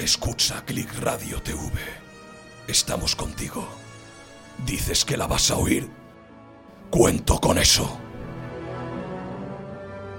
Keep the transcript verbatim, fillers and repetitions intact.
Escucha Click Radio T V. Estamos contigo. ¿Dices que la vas a oír? Cuento con eso.